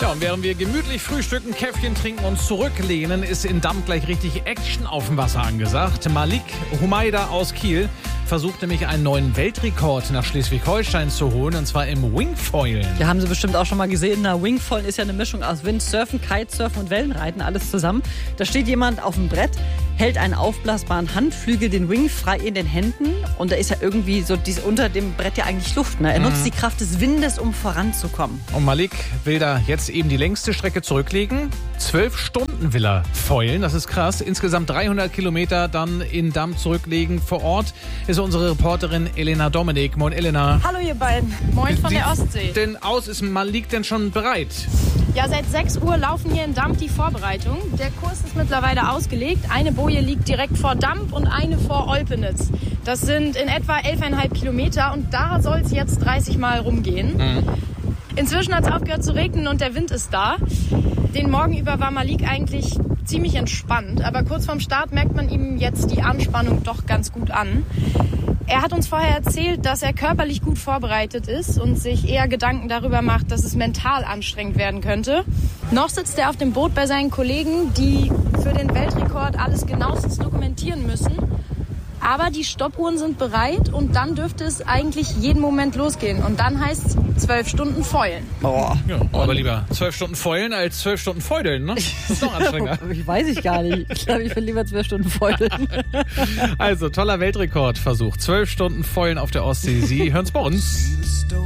Ja, und während wir gemütlich frühstücken, Käffchen trinken und zurücklehnen, ist in Damm gleich richtig Action auf dem Wasser angesagt. Malik Humaida aus Kiel versucht nämlich einen neuen Weltrekord nach Schleswig-Holstein zu holen, und zwar im Wingfoilen. Ja, haben Sie bestimmt auch schon mal gesehen. Na, Wingfoilen ist ja eine Mischung aus Windsurfen, Kitesurfen und Wellenreiten, alles zusammen. Da steht jemand auf dem Brett, hält einen aufblasbaren Handflügel, den Wing, frei in den Händen. Und da ist ja irgendwie so unter dem Brett ja eigentlich Luft. Ne? Er nutzt die Kraft des Windes, um voranzukommen. Und Malik will da jetzt eben die längste Strecke zurücklegen. 12 Stunden will er foilen, das ist krass. Insgesamt 300 Kilometer dann in Damm zurücklegen. Vor Ort ist unsere Reporterin Elena Dominik. Moin Elena. Hallo ihr beiden. Moin von der Ostsee. Denn ist Malik denn schon bereit? Ja, seit 6 Uhr laufen hier in Damm die Vorbereitungen. Der Kurs ist mittlerweile ausgelegt. Eine Boje liegt direkt vor Damm und eine vor Olpenitz. Das sind in etwa 11,5 Kilometer und da soll es jetzt 30 Mal rumgehen. Inzwischen hat es aufgehört zu regnen und der Wind ist da. Den Morgen über war Malik eigentlich ziemlich entspannt, aber kurz vorm Start merkt man ihm jetzt die Anspannung doch ganz gut an. Er hat uns vorher erzählt, dass er körperlich gut vorbereitet ist und sich eher Gedanken darüber macht, dass es mental anstrengend werden könnte. Noch sitzt er auf dem Boot bei seinen Kollegen, die für den Weltrekord alles genauestens dokumentieren müssen. Aber die Stoppuhren sind bereit und dann dürfte es eigentlich jeden Moment losgehen. Und dann heißt es 12 Stunden foilen. Boah. Ja, aber lieber 12 Stunden foilen als 12 Stunden feudeln, ne? Das ist doch anstrengender. Ich weiß ich gar nicht. Ich glaube, ich will lieber 12 Stunden feudeln. Also, toller Weltrekordversuch. 12 Stunden foilen auf der Ostsee. Sie hören's bei uns.